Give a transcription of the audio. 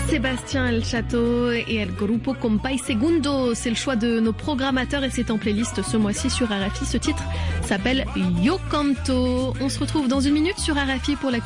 Sébastien El Chato et El Grupo Compay Segundo, c'est le choix de nos programmateurs et c'est en playlist ce mois-ci sur RFI. Ce titre s'appelle Yo Canto. On se retrouve dans une minute sur RFI pour l'actualité.